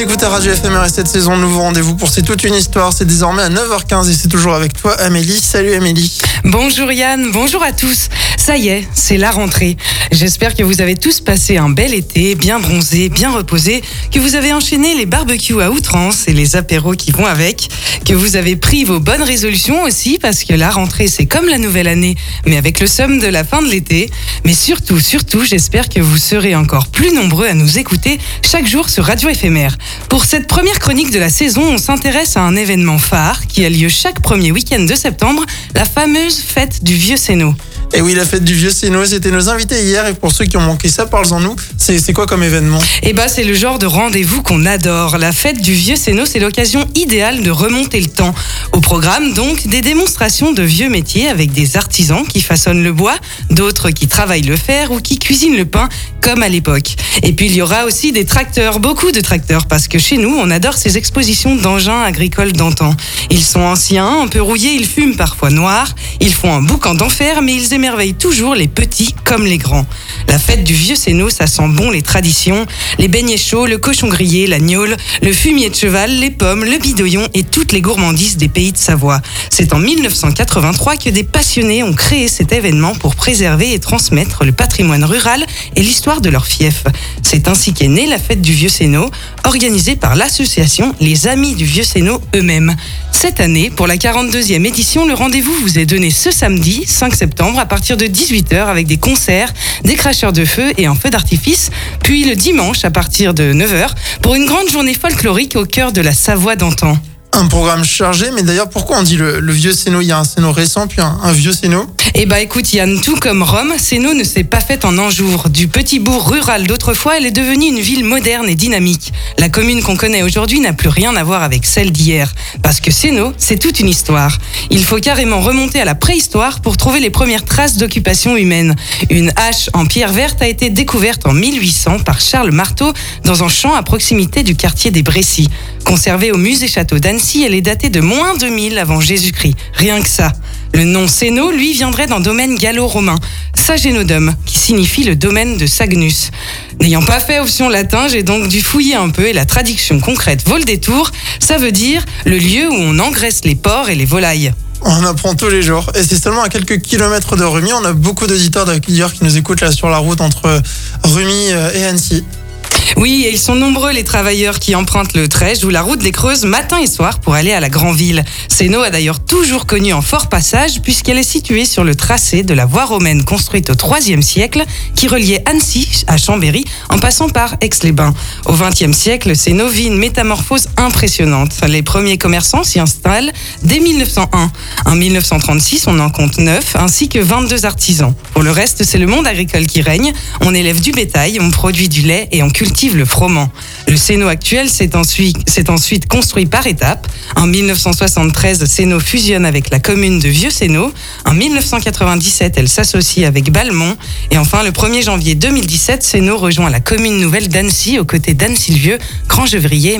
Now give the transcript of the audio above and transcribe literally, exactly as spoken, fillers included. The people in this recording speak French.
écoutez Radio F M R et cette saison, nouveau rendez-vous pour C'est toute une histoire. C'est désormais à neuf heures quinze et c'est toujours avec toi Amélie. Salut Amélie. Bonjour Yann, bonjour à tous. Ça y est, c'est la rentrée. J'espère que vous avez tous passé un bel été, bien bronzé, bien reposé, que vous avez enchaîné les barbecues à outrance et les apéros qui vont avec, que vous avez pris vos bonnes résolutions aussi, parce que la rentrée c'est comme la nouvelle année, mais avec le somme de la fin de l'été. Mais surtout, surtout, j'espère que vous serez encore plus nombreux à nous écouter chaque jour sur Radio F M R. Pour cette première chronique de la saison, on s'intéresse à un événement phare qui a lieu chaque premier week-end de septembre, la fameuse fête du Vieux Sénot. Et oui, la fête du Vieux Sénot, c'était nos invités hier. Et pour ceux qui ont manqué ça, parlez-en nous. C'est, c'est quoi comme événement ? Eh ben, c'est le genre de rendez-vous qu'on adore. La fête du Vieux Sénot, c'est l'occasion idéale de remonter le temps. Au programme, donc, des démonstrations de vieux métiers avec des artisans qui façonnent le bois, d'autres qui travaillent le fer ou qui cuisinent le pain, comme à l'époque. Et puis, il y aura aussi des tracteurs, beaucoup de tracteurs, parce que chez nous, on adore ces expositions d'engins agricoles d'antan. Ils sont anciens, un peu rouillés, ils fument parfois noir, ils font un boucan d'enfer, mais ils émerveillent toujours les petits comme les grands. La fête du Vieux Sénot, ça sent bon les traditions, les beignets chauds, le cochon grillé, la gnôle, le fumier de cheval, les pommes, le bidoyon et toutes les gourmandises des pays de Savoie. C'est en dix-neuf cent quatre-vingt-trois que des passionnés ont créé cet événement pour préserver et transmettre le patrimoine rural et l'histoire de leur fief. C'est ainsi qu'est née la fête du Vieux Sénot, organisée par l'association Les Amis du Vieux Sénot eux-mêmes. Cette année, pour la quarante-deuxième édition, le rendez-vous vous est donné ce samedi, cinq septembre, à partir de dix-huit heures, avec des concerts, des cracheurs de feu et un feu d'artifice, puis le dimanche, à partir de neuf heures, pour une grande journée folklorique au cœur de la Savoie d'antan. Un programme chargé, mais d'ailleurs, pourquoi on dit le, le Vieux Sénot ? Il y a un Sénot récent, puis un, un Vieux Sénot ? Eh bah écoute Yann, tout comme Rome, Sénot ne s'est pas faite en un jour. Du petit bourg rural d'autrefois, elle est devenue une ville moderne et dynamique. La commune qu'on connaît aujourd'hui n'a plus rien à voir avec celle d'hier. Parce que Sénot, c'est toute une histoire. Il faut carrément remonter à la préhistoire pour trouver les premières traces d'occupation humaine. Une hache en pierre verte a été découverte en mille huit cents par Charles Marteau dans un champ à proximité du quartier des Brécy. Conservée au musée château d'Annecy, elle est datée de moins deux mille avant Jésus-Christ. Rien que ça. Le nom Sénot, lui, viendrait d'un domaine gallo-romain, Sagenodum, qui signifie le domaine de Sagnus. N'ayant pas fait option latin, j'ai donc dû fouiller un peu et la traduction concrète vaut le détour. Ça veut dire le lieu où on engraisse les porcs et les volailles. On apprend tous les jours. Et c'est seulement à quelques kilomètres de Rumi. On a beaucoup d'auditeurs d'ailleurs qui nous écoutent là sur la route entre Rumi et Annecy. Oui, et ils sont nombreux les travailleurs qui empruntent le Trège ou la route des Creuses matin et soir pour aller à la Grand'Ville. Sénot a d'ailleurs toujours connu un fort passage puisqu'elle est située sur le tracé de la voie romaine construite au troisième siècle qui reliait Annecy à Chambéry en passant par Aix-les-Bains. Au vingtième siècle, Sénot vit une métamorphose impressionnante. Les premiers commerçants s'y installent dès mille neuf cent un. En mille neuf cent trente-six, on en compte neuf ainsi que vingt-deux artisans. Pour le reste, c'est le monde agricole qui règne. On élève du bétail, on produit du lait et on cultive le froment. Le Sénot actuel s'est ensuite, s'est ensuite construit par étapes. En mille neuf cent soixante-treize, Sénot fusionne avec la commune de Vieux Sénot. En mille neuf cent quatre-vingt-dix-sept, elle s'associe avec Balmont. Et enfin, le premier janvier deux mille dix-sept, Sénot rejoint la commune nouvelle d'Annecy aux côtés d'Annecy-le-Vieux, Grand-Gevrier,